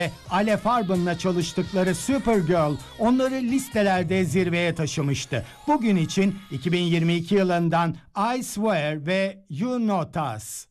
Ale Farben'la çalıştıkları Supergirl onları listelerde zirveye taşımıştı. Bugün için 2022 yılından I Swear ve You Not Us.